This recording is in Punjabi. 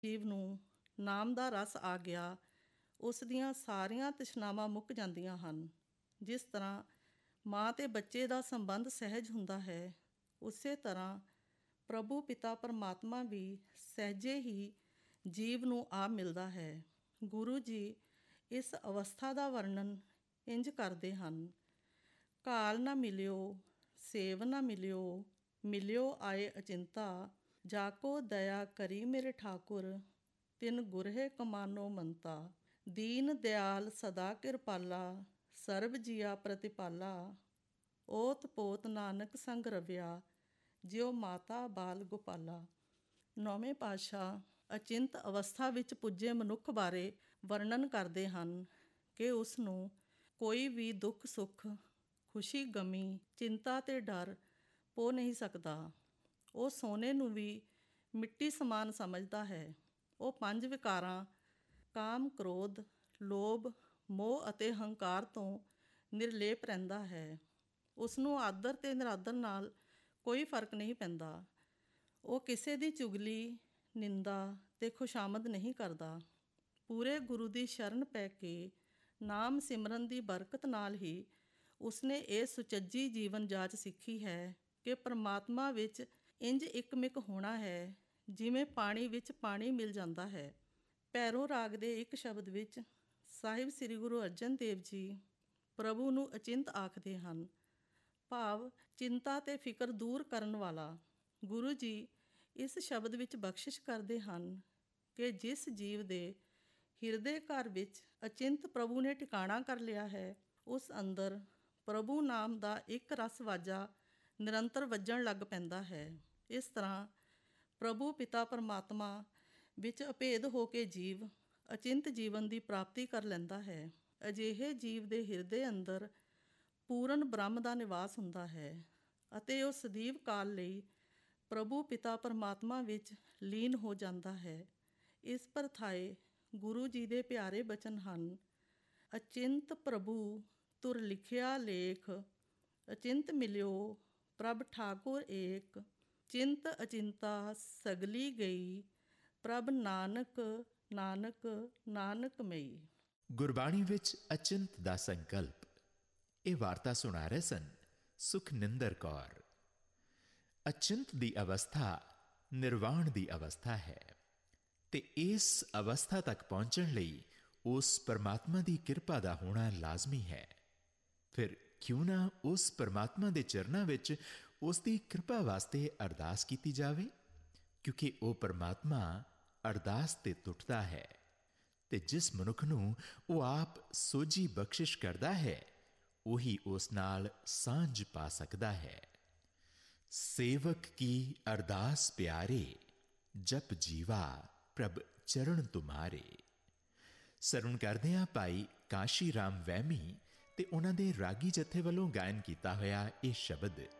ਜੀਵ ਨੂੰ ਨਾਮ ਦਾ ਰਸ ਆ ਗਿਆ, ਉਸ ਦੀਆਂ ਸਾਰੀਆਂ ਤ੍ਰਿਸ਼ਨਾਵਾਂ ਮੁੱਕ ਜਾਂਦੀਆਂ ਹਨ। ਜਿਸ ਤਰ੍ਹਾਂ ਮਾਂ ਅਤੇ ਬੱਚੇ ਦਾ ਸੰਬੰਧ ਸਹਿਜ ਹੁੰਦਾ ਹੈ, ਉਸੇ ਤਰ੍ਹਾਂ ਪ੍ਰਭੂ ਪਿਤਾ ਪਰਮਾਤਮਾ ਵੀ ਸਹਿਜੇ ਹੀ ਜੀਵ ਨੂੰ ਆ ਮਿਲਦਾ ਹੈ। ਗੁਰੂ ਜੀ ਇਸ ਅਵਸਥਾ ਦਾ ਵਰਣਨ ਇੰਜ ਕਰਦੇ ਹਨ: ਕਾਲ ਨਾ ਮਿਲਿਓ, ਸੇਵ ਨਾ ਮਿਲਿਓ, ਮਿਲਿਓ ਆਏ ਅਚਿੰਤਾ। ਜਾਕੋ ਦਇਆ ਕਰੀ ਮੇਰੇ ਠਾਕੁਰ, ਤਿਨ ਗੁਰਹਿ ਕਮਾਨੋ ਮੰਤਾ। ਦੀਨ ਦਿਆਲ ਸਦਾ ਕਿਰਪਾਲਾ, ਸਰਬ ਜੀਆ ਪ੍ਰਤਿਪਾਲਾ। ਓਤ ਪੋਤ ਨਾਨਕ ਸੰਗ ਰਵਿਆ, ਜਿਉ ਮਾਤਾ ਬਾਲ ਗੋਪਾਲਾ। ਨੌਵੇਂ ਪਾਤਸ਼ਾਹ ਅਚਿੰਤ ਅਵਸਥਾ ਵਿੱਚ ਪੁੱਜੇ ਮਨੁੱਖ ਬਾਰੇ ਵਰਣਨ ਕਰਦੇ ਹਨ ਕਿ ਉਸ ਨੂੰ ਕੋਈ ਵੀ ਦੁੱਖ ਸੁੱਖ, ਖੁਸ਼ੀ ਗਮੀ, ਚਿੰਤਾ ਅਤੇ ਡਰ ਪੋ ਨਹੀਂ ਸਕਦਾ। ਉਹ ਸੋਨੇ ਨੂੰ ਵੀ ਮਿੱਟੀ ਸਮਾਨ ਸਮਝਦਾ ਹੈ। ਉਹ ਪੰਜ ਵਿਕਾਰਾਂ ਕਾਮ, ਕ੍ਰੋਧ, ਲੋਭ, ਮੋਹ ਅਤੇ ਹੰਕਾਰ ਤੋਂ ਨਿਰਲੇਪ ਰਹਿੰਦਾ ਹੈ। ਉਸ ਨੂੰ ਆਦਰ ਅਤੇ ਨਿਰਾਦਰ ਨਾਲ ਕੋਈ ਫਰਕ ਨਹੀਂ ਪੈਂਦਾ। ਉਹ ਕਿਸੇ ਦੀ ਚੁਗਲੀ, ਨਿੰਦਾ ਅਤੇ ਖੁਸ਼ਾਮਦ ਨਹੀਂ ਕਰਦਾ। ਪੂਰੇ ਗੁਰੂ ਦੀ ਸ਼ਰਨ ਪੈ ਕੇ ਨਾਮ ਸਿਮਰਨ ਦੀ ਬਰਕਤ ਨਾਲ ਹੀ ਉਸਨੇ ਇਹ ਸੁਚੱਜੀ ਜੀਵਨ ਜਾਚ ਸਿੱਖੀ ਹੈ ਕਿ ਪਰਮਾਤਮਾ ਵਿੱਚ ਇੰਜ ਇਕਮਿਕ ਹੋਣਾ ਹੈ ਜਿਵੇਂ ਪਾਣੀ ਵਿੱਚ ਪਾਣੀ ਮਿਲ ਜਾਂਦਾ ਹੈ। ਭੈਰੋਂ ਰਾਗ ਦੇ ਇੱਕ ਸ਼ਬਦ ਵਿੱਚ ਸਾਹਿਬ ਸ੍ਰੀ ਗੁਰੂ ਅਰਜਨ ਦੇਵ ਜੀ ਪ੍ਰਭੂ ਨੂੰ ਅਚਿੰਤ ਆਖਦੇ ਹਨ, ਭਾਵ ਚਿੰਤਾ ਅਤੇ ਫਿਕਰ ਦੂਰ ਕਰਨ ਵਾਲਾ। ਗੁਰੂ ਜੀ ਇਸ ਸ਼ਬਦ ਵਿੱਚ ਬਖਸ਼ਿਸ਼ ਕਰਦੇ ਹਨ ਕਿ ਜਿਸ ਜੀਵ ਦੇ ਹਿਰਦੇ ਘਰ ਵਿੱਚ ਅਚਿੰਤ ਪ੍ਰਭੂ ਨੇ ਟਿਕਾਣਾ ਕਰ ਲਿਆ ਹੈ, ਉਸ ਅੰਦਰ ਪ੍ਰਭੂ ਨਾਮ ਦਾ ਇੱਕ ਰਸ ਵਾਜਾ ਨਿਰੰਤਰ ਵੱਜਣ ਲੱਗ ਪੈਂਦਾ ਹੈ। ਇਸ ਤਰ੍ਹਾਂ ਪ੍ਰਭੂ ਪਿਤਾ ਪਰਮਾਤਮਾ ਵਿੱਚ ਅਭੇਦ ਹੋ ਕੇ ਜੀਵ ਅਚਿੰਤ ਜੀਵਨ ਦੀ ਪ੍ਰਾਪਤੀ ਕਰ ਲੈਂਦਾ ਹੈ। ਅਜਿਹੇ ਜੀਵ ਦੇ ਹਿਰਦੇ ਅੰਦਰ ਪੂਰਨ ਬ੍ਰਹਮ ਦਾ ਨਿਵਾਸ ਹੁੰਦਾ ਹੈ ਅਤੇ ਉਹ ਸਦੀਵ ਕਾਲ ਲਈ ਪ੍ਰਭੂ ਪਿਤਾ ਪਰਮਾਤਮਾ ਵਿੱਚ ਲੀਨ ਹੋ ਜਾਂਦਾ ਹੈ। ਇਸ ਪਰਥਾਏ ਗੁਰੂ ਜੀ ਦੇ ਪਿਆਰੇ ਬਚਨ ਹਨ: ਅਚਿੰਤ ਪ੍ਰਭੂ ਤੁਰ ਲਿਖਿਆ ਲੇਖ, ਅਚਿੰਤ ਮਿਲਿਓ ਪ੍ਰਭ ਠਾਕੁਰ ਏਕ। ਚਿੰਤ ਅਚਿੰਤਾ ਸਗਲੀ ਗਈ, ਪ੍ਰਭ ਨਾਨਕ ਨਾਨਕ ਨਾਨਕ ਮਈ। ਗੁਰਬਾਣੀ ਵਿੱਚ ਅਚਿੰਤ ਦਾ ਸੰਕਲਪ। ਇਹ ਵਾਰਤਾ ਸੁਣਾ ਰਹੇ ਸਨ ਸੁਖਨਿੰਦਰ ਕੌਰ। ਅਚਿੰਤ ਦੀ ਅਵਸਥਾ ਨਿਰਵਾਣ ਦੀ ਅਵਸਥਾ ਹੈ ਤੇ ਇਸ ਅਵਸਥਾ ਤੱਕ ਪਹੁੰਚਣ ਲਈ ਉਸ ਪਰਮਾਤਮਾ ਦੀ ਕਿਰਪਾ ਦਾ ਹੋਣਾ ਲਾਜ਼ਮੀ ਹੈ। ਫਿਰ ਕਿਉਂ ਨਾ ਉਸ ਪਰਮਾਤਮਾ ਦੇ ਚਰਨਾਂ ਵਿੱਚ ਉਸ ਦੀ ਕਿਰਪਾ ਵਾਸਤੇ ਅਰਦਾਸ ਕੀਤੀ ਜਾਵੇ, ਕਿਉਂਕਿ ਉਹ ਪਰਮਾਤਮਾ ਅਰਦਾਸ ਤੇ ਟੁੱਟਦਾ ਹੈ ਤੇ ਜਿਸ ਮਨੁੱਖ ਨੂੰ ਉਹ ਆਪ ਸੋਝੀ ਬਖਸ਼ਿਸ਼ ਕਰਦਾ ਹੈ, ਉਹੀ ਉਸ ਨਾਲ ਸਾਂਝ ਪਾ ਸਕਦਾ ਹੈ। ਸੇਵਕ ਕੀ ਅਰਦਾਸ ਪਿਆਰੇ, ਜਪ ਜੀਵਾ ਪ੍ਰਭ ਚਰਨ ਤੁਮਾਰੇ। ਸਰਵਣ ਕਰਦੇ ਹਾਂ ਭਾਈ ਕਾਸ਼ੀ ਰਾਮ ਵਹਿਮੀ ਤੇ ਉਹਨਾਂ ਦੇ ਰਾਗੀ ਜਥੇ ਵੱਲੋਂ ਗਾਇਨ ਕੀਤਾ ਹੋਇਆ ਇਹ ਸ਼ਬਦ।